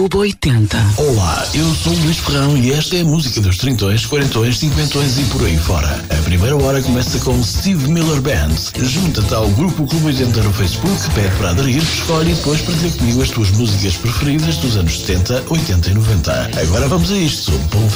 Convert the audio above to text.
Clube 80. Olá, eu sou o Luís Ferrão e esta é a música dos trintões, quarentões, cinquentões e por aí fora. A primeira hora começa com Steve Miller Band. Junta-te ao Grupo Clube 80 no Facebook, pede para aderir, escolhe e depois partilha comigo as tuas músicas preferidas dos anos 70, 80 e 90. Agora vamos a isto. Bom